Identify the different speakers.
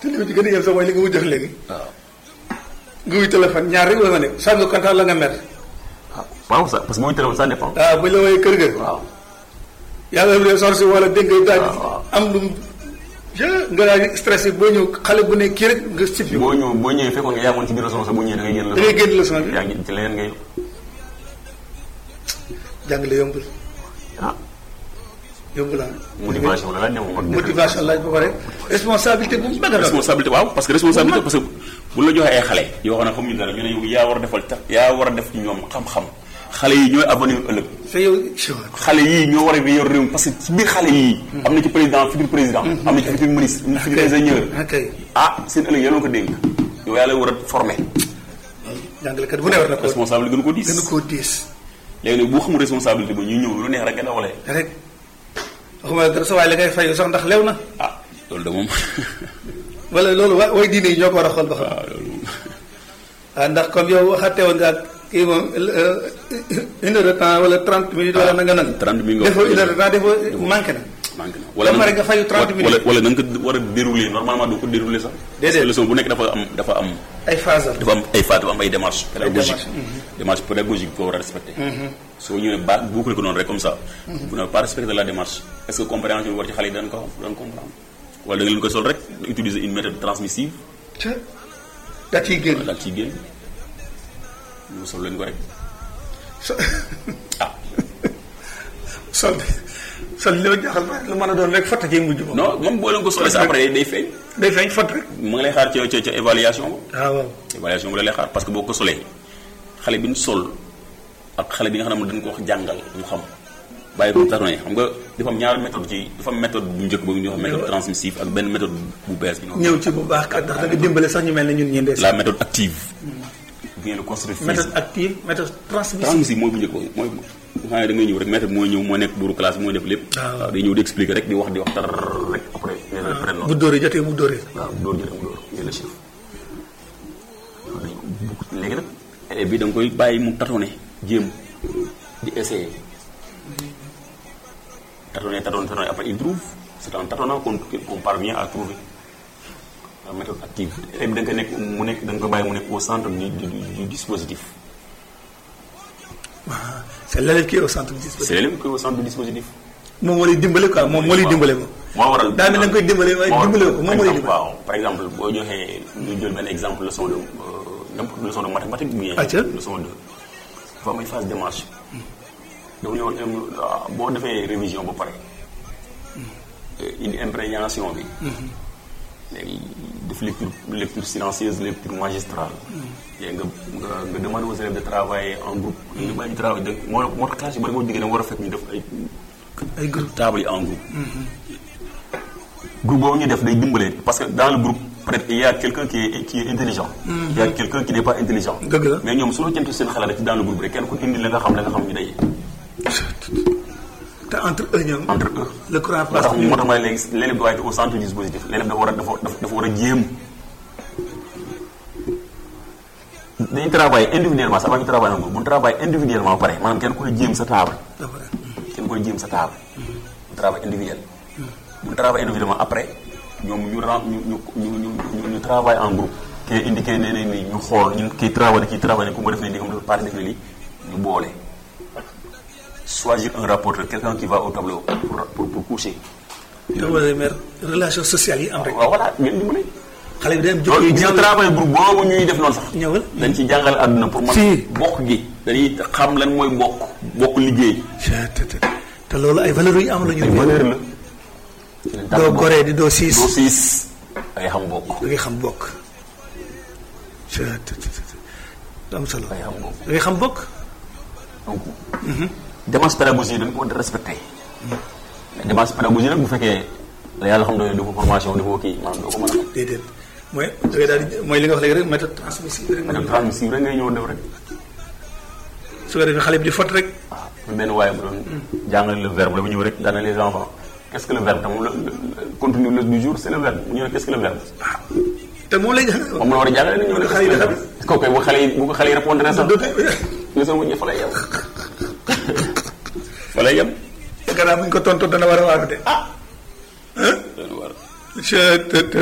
Speaker 1: te li ma ci gën a yem sax mooy li nga mujj wax léegi.
Speaker 2: waaw.
Speaker 1: nga wuy téléphone ñaar rek la ma ne saa nga kontaan la nga mer.
Speaker 2: waaw ça parce que mooy téléphone ça dépend.
Speaker 1: waaw bu ñu la wooyee kër ga.
Speaker 2: waaw.
Speaker 1: yàlla lu sorsi wala dégg nga daal am lu nga daal di stressé boo ñëw xale bu ne kii rek nga sippi.
Speaker 2: boo ñëwee fekkoon nga yàggoon ci biir leçon sax boo ñëwee da ngay génn leçon.
Speaker 1: da ngay génn leçon bi
Speaker 2: yaa ngi ci leneen ngay.
Speaker 1: jàngale yombul.
Speaker 2: ah.
Speaker 1: yombul ah.
Speaker 2: motivation la laaj
Speaker 1: motivation laaj ba pare responsabilité bu mag a doon.
Speaker 2: responsabilité waaw parce que responsabilité parce que bu la joxee ay xale yoo xam ne xamuñu dara ñu ne yow yaa war a defal tax yaa war a def ci ñoom xam-xam xale yi ñooy avenir ëllëg.
Speaker 1: te yow
Speaker 2: xale yii ñoo war a yor réew parce que ci biir xale yii. am na ci président futur président. am na ci futur ministre am na ci futur ingénieur. Seen ëllëg yàlla ko dénk. yow yaa lay war a formé.
Speaker 1: jàngalekat bu ne war na ko
Speaker 2: responsabilité gën ko diis.
Speaker 1: gën koo diis.
Speaker 2: léegi nag boo xamul responsabilité ba ñuy ñëw lu neex rek nga dawalee.
Speaker 1: rek waxuma dara sa waay la ngay fayu sax ndax lew na.
Speaker 2: loolu de moom.
Speaker 1: wala loolu way diine yi ñoo ko war a xool ba xam.
Speaker 2: waaw loolu moom.
Speaker 1: ndax comme yow waxate woon nga kii moom 1 heure de temps wala 30 minutes wala na nga nan.
Speaker 2: 30 minutes
Speaker 1: defoo 1 heure de temps defoo manqué na.
Speaker 2: wala
Speaker 1: ba pare nga fayu 30 minutes
Speaker 2: wala na nga ko war a dérouler normalement doo ko dérouler sax.
Speaker 1: déedéet
Speaker 2: leçon bu nekk dafa am.
Speaker 1: ay phase
Speaker 2: dafa am ay phase dafa am ay démarches. pédagogiques démarche pédagogique boo war a respecté. soo ñëwee buukale ko noonu rek comme ça. bu ne pas respecter la démarche est-ce que compréhension bi war ci xale yi dañ ko comprendre wala da nga leen koy sol rek utiliser une méthode transmissive.
Speaker 1: daal ciy génn
Speaker 2: ñu sol leen ko rek.
Speaker 1: sol li ma jaaxal ba lu mën a doon rek fatt ci mujj ko.
Speaker 2: non moom boo leen ko solee sa après day feeñ.
Speaker 1: day feeñ fatt rek.
Speaker 2: mu ngi lay xaar ca évaluation ba.
Speaker 1: waaw.
Speaker 2: évaluation bi la lay xaar parce que boo ko solee xale bi ñu sol ak xale bi nga xam ne dañ ko wax jàngal mu xam bàyyi ko tâtonner xam nga dafa am ñaari méthode dafa am méthode bu njëkk boobu ñuy wax méthode transmissive ak benn méthode bu bees bi.
Speaker 1: ñëw ci bu baax kat ndax da nga dimbale sax ñu mel ne ñun ñii ndees.
Speaker 2: la méthode active. bien le constructif.
Speaker 1: méthode active méthode transmissive.
Speaker 2: transmissive mooy bu njëkk boobu mooy xam ne da ngay ñëw rek maître bi mooy ñëw moo nekk buuru classe bi mooy def lépp. waaw day ñëw di expliquer rek di wax tar rek après. waaw
Speaker 1: bu dóoree jotee mu dóoree.
Speaker 2: waaw bu dóor jotee mu dóor yéen a chef léegi nag élève bi da nga koy bàyyi mu tâtonner jéem di essayer tâtonner après il trouve c'est en tâtonnant qu'on parvient à trouver la méthode active. élève bi da nga koy bàyyi mu nekk au centre du dispositif.
Speaker 1: waaw c'est l'élève qui est au centre du dispositif.
Speaker 2: c'est l'élève qui est au centre du dispositif.
Speaker 1: moom moo lay dimbale quoi moom moo lay dimbale moom.
Speaker 2: moo waral
Speaker 1: daa mel da nga koy dimbale waaye dimbale ko moom moo lay dimbale.
Speaker 2: waaw par exemple boo joxee ñu jël benn exemple leçon de leçon de mathématique bi. leçon de dafa am ay phase démarche. dafa ñëwoon boo defee révision ba pare. indi imprégnation bi. léegi def lecture silencieuse lecture magistrale. léegi nga demande aux élèves de travailler en groupe. ñu bàyyi travail moo tax classe yu bari boo diggee da nga war a fekk ñu def ay groupe table yi en groupe. Groupe boobu ñu def day dimbale parce que dans le groupe peut-être il y a quelqu'un qui est intelligent. Il y a quelqu'un qui n'est pas intelligent.
Speaker 1: dëgg la
Speaker 2: mais ñoom su la jëntu seen xalaat rek ci dans le groupe rek kenn ku indi la nga xam ñu day.
Speaker 1: te entre eux ñoom.
Speaker 2: entre eux
Speaker 1: le courant passe.
Speaker 2: moo tax ma ne léegi l'élève doit être au centre du dispositif l'élève dafa war a jéem. dañuy travailler individuellement sax ba ñu travailler en groupe bu ñu travailler individuellement ba pare maanaam kenn koy jéem sa table. kenn koy jéem sa table. travail individuel. bu ñu travailler individuellement après ñoom ñu travaille en groupe. kii indiqué nee nañ ni ñu xool ñun kii travaille ku ma def ne lii comme dafa pare def ne lii ñu boole. choisir un rapporteur quelqu'un qui va au tableau pour coucher.
Speaker 1: yow relation sociale yi am rek.
Speaker 2: waaw voilà ngeen dimbali.
Speaker 1: xale bi day am jikko
Speaker 2: yu ñaaw travail groupe boobu ñuy def noonu sax.
Speaker 1: ñëwal
Speaker 2: dañ ci jàngale àdduna pour man. bokk gi dañuy xam lan mooy bokk liggéey.
Speaker 1: te loolu ay valeurs yu am la ñu.
Speaker 2: ay valeur la.
Speaker 1: doo goree di doo siis.
Speaker 2: ay xam bokk.
Speaker 1: da ngay xam bokk. am solo.
Speaker 2: ay xam bokk.
Speaker 1: da ngay xam bokk.
Speaker 2: donc. démarche pédagogique dañ ko war a respecté. mais démarche pédagogique nag bu fekkee la yàlla xam ne dafa formation dafa kii maanaam doo ko mën a xam.
Speaker 1: déedéet mooy da ngay daal di mooy li nga wax léegi rek méthode transmissive rek.
Speaker 2: méthode transmissive rek ngay ñëw def rek.
Speaker 1: su ko defee xale bi di fot rek.
Speaker 2: waaw benn waaye bu doon jàngale le verbe la bu ñëw rek daana les enfants qu'est-ce que le verbe te moom la contenu du jour c'est le verbe mu ñëw qu'est-ce que le verbe.
Speaker 1: te moom lay jàngale.
Speaker 2: moom la war a jàngale dañu ñëw ne xale yi xam kooku bu xale yi répondre sax. leçon bu ñu fa lay yem. fa lay yem.
Speaker 1: gannaaw bu ñu ko tontu dana war a waaru de.
Speaker 2: dana war